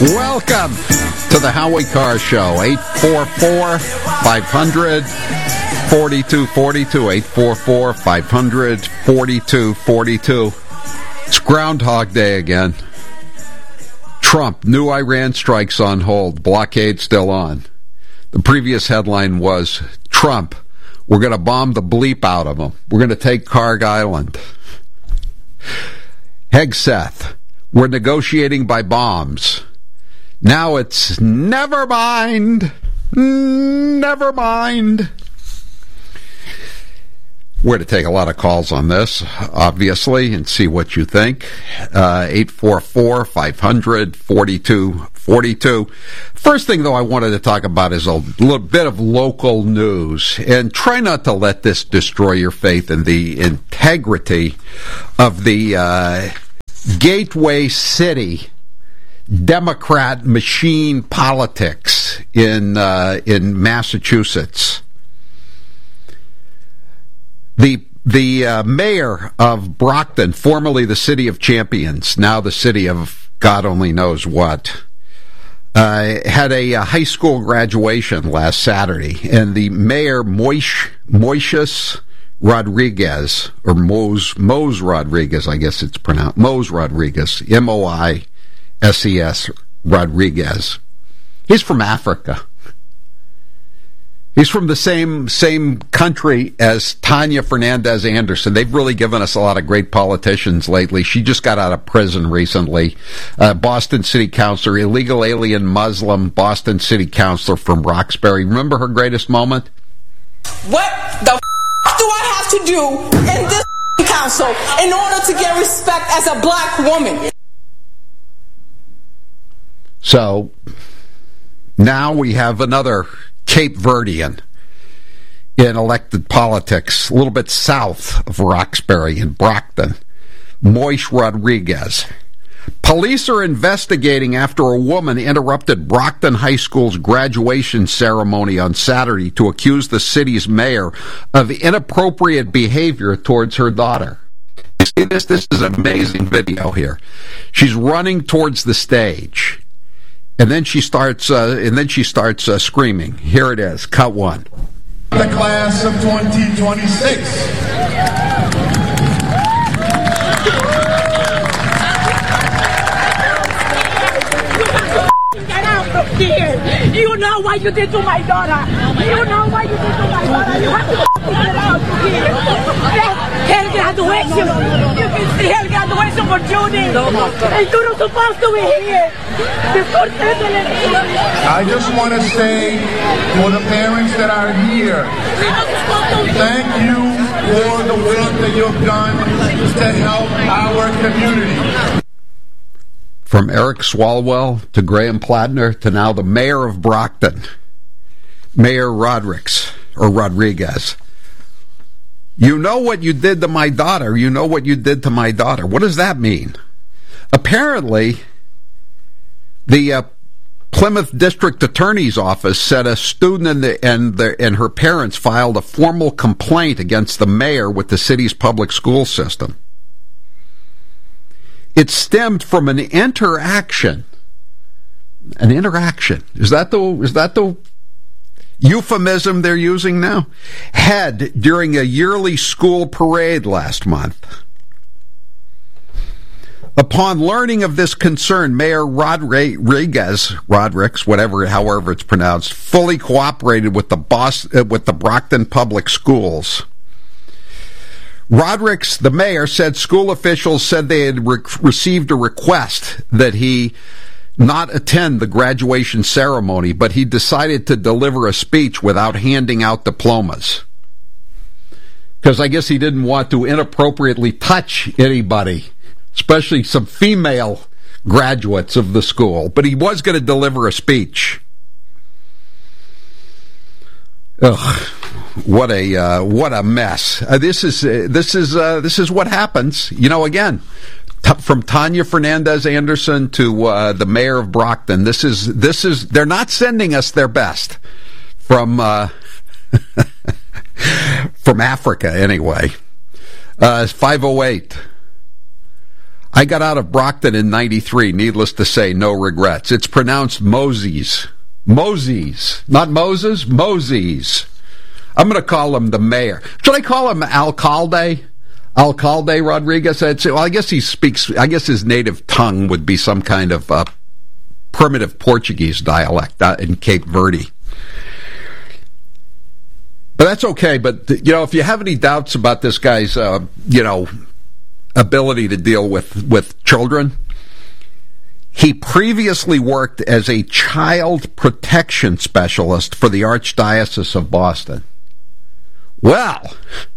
Welcome to the Howie Carr Show. 844-500-4242. 844-500-4242. It's Groundhog Day again. Trump, new Iran strikes on hold. Blockade still on. The previous headline was, Trump, we're going to bomb the bleep out of them. We're going to take Karg Island. Hegseth, we're negotiating by bombs. Now it's never mind. Never mind. We're going to take a lot of calls on this, obviously, and see what you think. 844-500-4242. First thing, though, I wanted to talk about is a little bit of local news. And try not to let this destroy your faith in the integrity of the gateway city Democrat machine politics in Massachusetts. The mayor of Brockton, formerly the City of Champions, now the city of God only knows what, had a high school graduation last Saturday, and the mayor, Moises Rodriguez, or Mose Rodriguez, I guess it's pronounced, Mose Rodriguez, M-O-I-S-E-S Rodriguez. He's from Africa. He's from the same country as Tanya Fernandez Anderson. They've really given us a lot of great politicians lately. She just got out of prison recently. Boston City Councilor, illegal alien Muslim Boston City Councilor from Roxbury. Remember her greatest moment? What the do I have to do in this council in order to get respect as a black woman? So, now we have another Cape Verdean in elected politics, a little bit south of Roxbury in Brockton. Moises Rodriguez. Police are investigating after a woman interrupted Brockton High School's graduation ceremony on Saturday to accuse the city's mayor of inappropriate behavior towards her daughter. You see this? This is an amazing video here. She's running towards the stage. And then she starts screaming. Here it is, cut one. The class of 2026. Get out from here. You know what you did to my daughter. You know what you did to my daughter. You have to get out from here. Hell graduation. You can see hell graduation for Judy. And you're not supposed to be here. I just want to say for the parents that are here, thank you for the work that you've done to help our community. From Eric Swalwell to Graham Plattner to now the mayor of Brockton, Mayor Rodriguez. You know what you did to my daughter. You know what you did to my daughter. What does that mean? Apparently, the Plymouth District Attorney's Office said a student and her parents filed a formal complaint against the mayor with the city's public school system. It stemmed from an interaction. An interaction. Is that the euphemism they're using now? Had during a yearly school parade last month. Upon learning of this concern, Mayor Rodriguez, however it's pronounced, fully cooperated with the Brockton Public Schools. Rodriguez, the mayor, said school officials said they had received a request that he not attend the graduation ceremony, but he decided to deliver a speech without handing out diplomas. Because I guess he didn't want to inappropriately touch anybody, especially some female graduates of the school. But he was going to deliver a speech. Ugh. What a mess. This is what happens. You know, again, from Tanya Fernandez Anderson to the mayor of Brockton. This is they're not sending us their best from from Africa anyway. 508. I got out of Brockton in 93, needless to say, no regrets. It's pronounced Moses. Moses. Not Moses, Moses. I'm going to call him the mayor. Should I call him Alcalde? Alcalde Rodriguez? Well, I guess I guess his native tongue would be some kind of primitive Portuguese dialect in Cape Verde. But that's okay. But, if you have any doubts about this guy's, ability to deal with children, he previously worked as a child protection specialist for the Archdiocese of Boston. Well,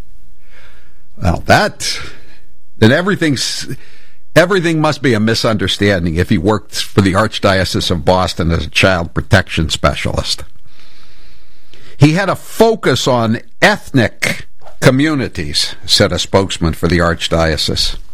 then everything must be a misunderstanding if he worked for the Archdiocese of Boston as a child protection specialist. He had a focus on ethnic communities, said a spokesman for the Archdiocese.